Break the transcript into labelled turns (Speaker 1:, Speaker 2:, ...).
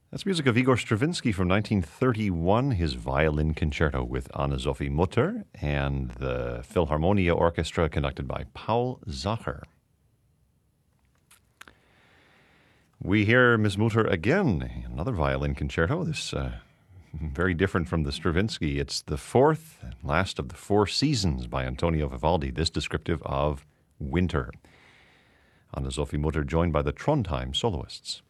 Speaker 1: That's music of Igor Stravinsky from 1931, his violin concerto with Anne-Sophie Mutter and the Philharmonia Orchestra conducted by Paul Zacher. We hear Ms. Mutter again, another violin concerto. This very different from the Stravinsky. It's the fourth and last of the Four Seasons by Antonio Vivaldi, this descriptive of winter. Anne-Sophie Mutter joined by the Trondheim soloists.